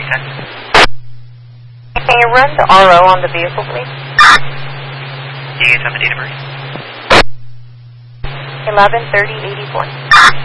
Can you run the RO on the vehicle, please? Do you guys have the date of birth? 11/30/84.